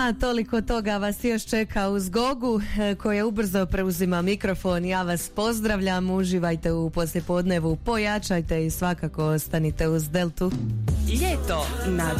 A toliko toga vas još čeka uz Gogu koja ubrzo preuzima mikrofon. Ja vas pozdravljam, uživajte u poslijepodnevu, pojačajte i svakako ostanite uz Deltu. Ljeto na